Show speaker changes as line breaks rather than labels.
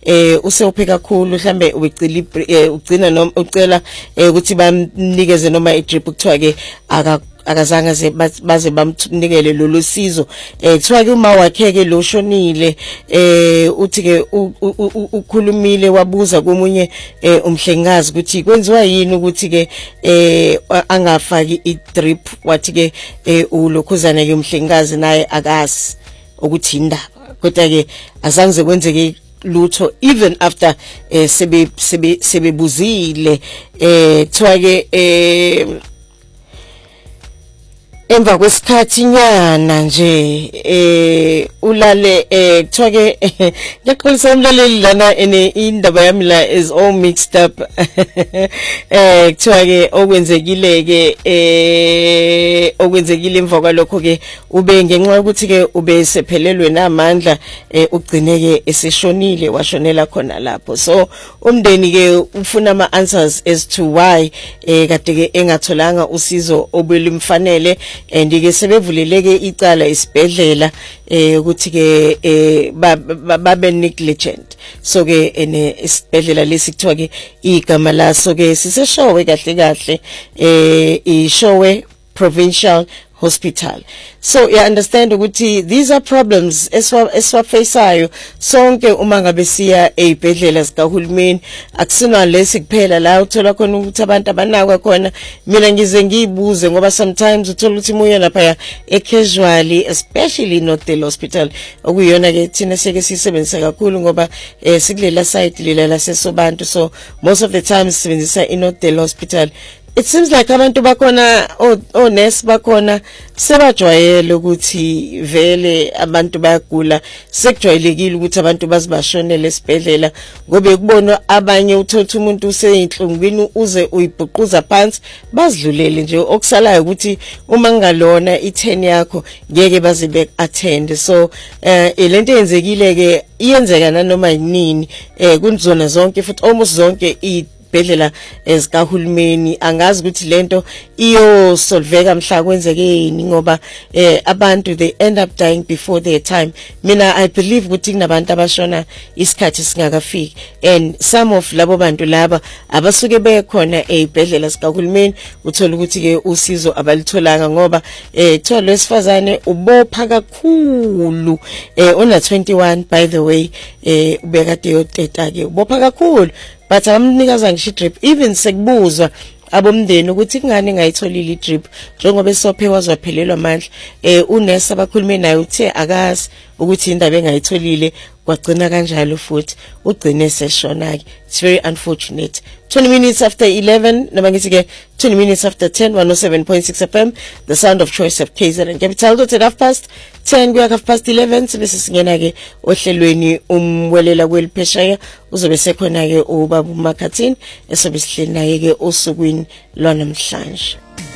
usewuphe kakhulu mhlambe ubecila ugcina noma ucela ukuthi bamnikeze noma i-drip kuthiwa ke akazange baze bamnikele lolu sizo kuthiwa ke uma wakhe ke lo shonile uthi ke ukhulumile wabuza komunye umhlengikazi ukuthi kwenziwa yini ukuthi ke angafaki i-drip wathi ke ulokhuzana ke umhlengikazi naye akazi ukuthi indaba kodwa ke azange kwenzeke lutho even after sebebuzile kuthiwa ke emva kwesikhathi nyana nje ulale kuthiwa ke ngiyaxolisa umlaleli lana indaba yami la is all mixed up kuthiwa ke okwenzekile emva kwalokho ke ube ngenxa ukuthi ke ube sephelelwe namandla ugcine ke eseshonile washonela khona lapho so umndeni ke ufuna ama answers as to why kade ke engatholanga usizo obelimfanele and ke sebevuleleke icala isibhedlela ukuthi ke babe negligent so ke isibhedlela lesi kuthiwa ke igama laso ke siseshowe kahle ishowe Provincial Hospital. So you understand ukuthi these are problems eswafaceayo sonke uma ngabe siya ezibhedlela zikahulumeni akusina lesikuphela la uthola khona ukuthi abantu abanakwa khona mina ngize ngiyibuze ngoba sometimes uthola ukuthi moya lapha casually especially not the hospital okuyona ke thina seke sisebenzisa kakhulu ngoba sikulela site lela sesobantu so most of the time sisebenzisa inothe hospital. It seems like abantu bakhona nurse bakhona sebajwayele ukuthi vele abantu bayagula sekujwayelekile ukuthi abantu bazibashonele esibhedlela ngobe kubona abanye uthola umuntu useyinhlungwini uze uyibhuquza phansi bazidlulele nje okusalayo ukuthi uma ngalona i10 yakho ngeke baze bekattend so lento yenzekile ke iyenzeka nanoma yini kunzona zonke futhi almost zonke ibhedlela ezikahulumeni angazi ukuthi lento iyo solveka mhla kwenzekeni ngoba abantu they end up dying before their time. Mina I believe ukuthi kunabantu abashona isikhathi singakafiki and some of labo bantu laba abasuke bekhona ezibhedlela zikahulumeni uthola ukuthi ke usizo abalitholanga ngoba kuthiwa lwesifazane ubopha kakhulu una 21 by the way ubekade yoteta ke ubopha kakhulu but amnikaza ngisho drip even sekubuzwa abomndeni ukuthi kungani ngayitholile i-drip njengoba esophe wazwaphelelwa amandla unesi abakhulume naye uthe akazi ukuthi indaba engayitholile kwagcina kanjalo futhi ugcine seshona ke. It's very unfortunate. 20 minutes after 11 noma ngithi ke 20 minutes after 10 107.6 FM the sound of choice of KZN Capital at 10:30 kuya 11 sibe singena ke ohlelweni umwelela kwelipheshaya uzobe sekhona ke ubaba uMakhathini esobe sihleli naye ke osukwini lwanamhlanje.